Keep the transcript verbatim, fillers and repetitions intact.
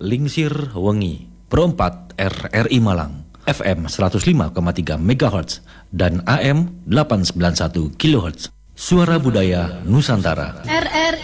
Lingsir Wengi, Perempat R R I Malang, F M seratus lima koma tiga megahertz dan A M delapan ratus sembilan puluh satu kilohertz. Suara Budaya Nusantara. R R